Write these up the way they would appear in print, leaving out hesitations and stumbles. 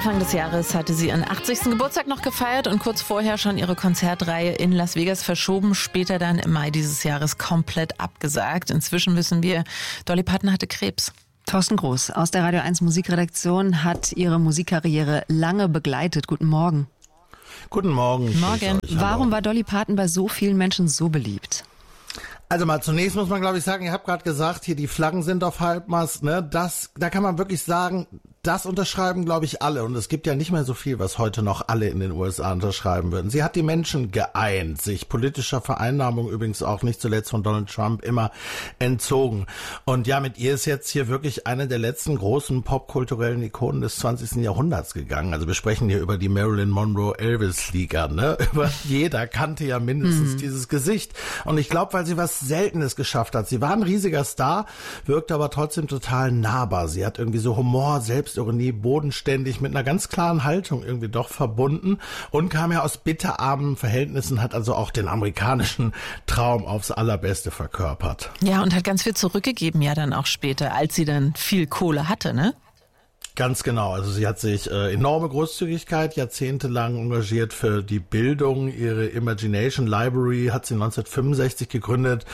Anfang des Jahres hatte sie ihren 80. Geburtstag noch gefeiert und kurz vorher schon ihre Konzertreihe in Las Vegas verschoben, später dann im Mai dieses Jahres komplett abgesagt. Inzwischen wissen wir, Dolly Parton hatte Krebs. Thorsten Groß aus der Radio 1 Musikredaktion hat ihre Musikkarriere lange begleitet. Guten Morgen. Guten Morgen. Morgen. Warum war Dolly Parton bei so vielen Menschen so beliebt? Also mal zunächst muss man, glaube ich, sagen, ihr habt gerade gesagt, hier die Flaggen sind auf Halbmast, ne? Da kann man wirklich sagen, das unterschreiben, glaube ich, alle. Und es gibt ja nicht mehr so viel, was heute noch alle in den USA unterschreiben würden. Sie hat die Menschen geeint, sich politischer Vereinnahmung übrigens auch nicht zuletzt von Donald Trump immer entzogen. Und ja, mit ihr ist jetzt hier wirklich eine der letzten großen popkulturellen Ikonen des 20. Jahrhunderts gegangen. Also wir sprechen hier über die Marilyn Monroe-Elvis-Liga, ne? Jeder kannte ja mindestens dieses Gesicht. Und ich glaube, weil sie was Seltenes geschafft hat. Sie war ein riesiger Star, wirkte aber trotzdem total nahbar. Sie hat irgendwie so Humor, Selbstironie, bodenständig, mit einer ganz klaren Haltung irgendwie doch verbunden und kam ja aus bitterarmen Verhältnissen, hat also auch den amerikanischen Traum aufs Allerbeste verkörpert. Ja, und hat ganz viel zurückgegeben ja dann auch später, als sie dann viel Kohle hatte, ne? Ganz genau. Also sie hat sich enorme Großzügigkeit jahrzehntelang engagiert für die Bildung. Ihre Imagination Library hat sie 1965 gegründet.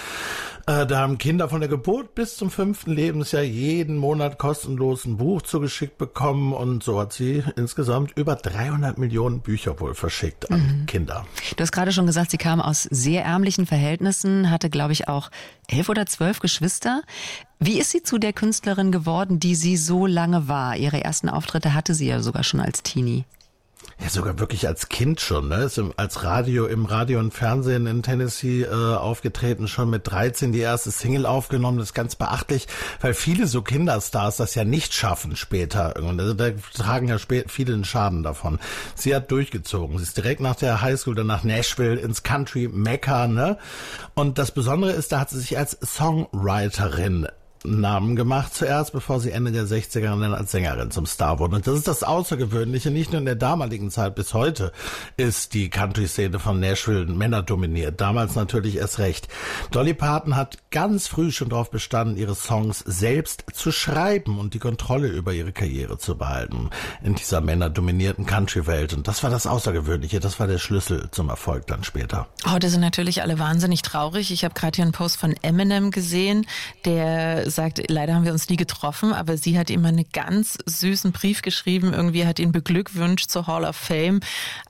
Da haben Kinder von der Geburt bis zum 5. Lebensjahr jeden Monat kostenlos ein Buch zugeschickt bekommen. Und so hat sie insgesamt über 300 Millionen Bücher wohl verschickt an Kinder. Du hast gerade schon gesagt, sie kam aus sehr ärmlichen Verhältnissen, hatte, glaube ich, auch 11 oder 12 Geschwister. Wie ist sie zu der Künstlerin geworden, die sie so lange war? Ihre ersten Auftritte hatte sie ja sogar schon als Teenie. Ja, sogar wirklich als Kind schon, ne? Ist im Radio und Fernsehen in Tennessee aufgetreten, schon mit 13 die erste Single aufgenommen. Das ist ganz beachtlich, weil viele so Kinderstars das ja nicht schaffen später. Und also da tragen ja viele den Schaden davon. Sie hat durchgezogen. Sie ist direkt nach der Highschool dann nach Nashville ins Country Mecca, ne? Und das Besondere ist, da hat sie sich als Songwriterin Namen gemacht zuerst, bevor sie Ende der 60er dann als Sängerin zum Star wurde. Und das ist das Außergewöhnliche, nicht nur in der damaligen Zeit, bis heute ist die Country-Szene von Nashville männerdominiert. Damals natürlich erst recht. Dolly Parton hat ganz früh schon darauf bestanden, ihre Songs selbst zu schreiben und die Kontrolle über ihre Karriere zu behalten in dieser männerdominierten Country-Welt. Und das war das Außergewöhnliche, das war der Schlüssel zum Erfolg dann später. Heute sind natürlich alle wahnsinnig traurig. Ich habe gerade hier einen Post von Eminem gesehen, der sagt, leider haben wir uns nie getroffen, aber sie hat ihm einen ganz süßen Brief geschrieben, irgendwie hat ihn beglückwünscht zur Hall of Fame.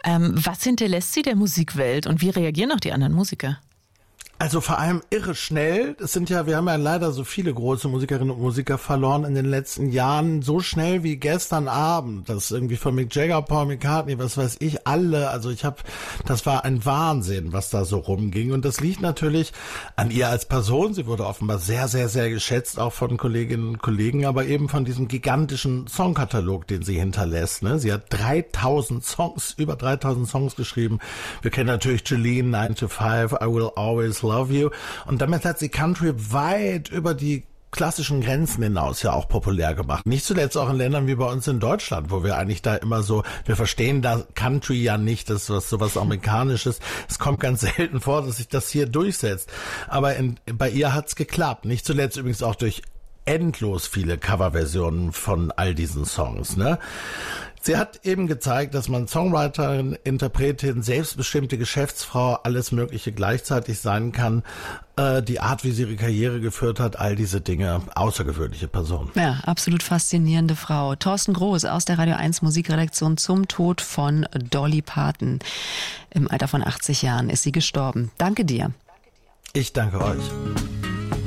Was hinterlässt sie der Musikwelt und wie reagieren auch die anderen Musiker? Also vor allem irre schnell. Wir haben ja leider so viele große Musikerinnen und Musiker verloren in den letzten Jahren. So schnell wie gestern Abend. Das irgendwie von Mick Jagger, Paul McCartney, was weiß ich, alle. Also das war ein Wahnsinn, was da so rumging. Und das liegt natürlich an ihr als Person. Sie wurde offenbar sehr, sehr, sehr geschätzt, auch von Kolleginnen und Kollegen, aber eben von diesem gigantischen Songkatalog, den sie hinterlässt. Ne? Sie hat über 3000 Songs geschrieben. Wir kennen natürlich Jolene, 9 to 5, I Will Always Love You. Und damit hat sie Country weit über die klassischen Grenzen hinaus ja auch populär gemacht. Nicht zuletzt auch in Ländern wie bei uns in Deutschland, wo wir eigentlich da immer so, wir verstehen da Country ja nicht, das ist sowas Amerikanisches. Es kommt ganz selten vor, dass sich das hier durchsetzt. Aber bei ihr hat's geklappt. Nicht zuletzt übrigens auch durch endlos viele Coverversionen von all diesen Songs, ne? Sie hat eben gezeigt, dass man Songwriterin, Interpretin, selbstbestimmte Geschäftsfrau, alles Mögliche gleichzeitig sein kann. Die Art, wie sie ihre Karriere geführt hat, all diese Dinge, außergewöhnliche Person. Ja, absolut faszinierende Frau. Thorsten Groß aus der Radio 1 Musikredaktion zum Tod von Dolly Parton. Im Alter von 80 Jahren ist sie gestorben. Danke dir. Ich danke euch.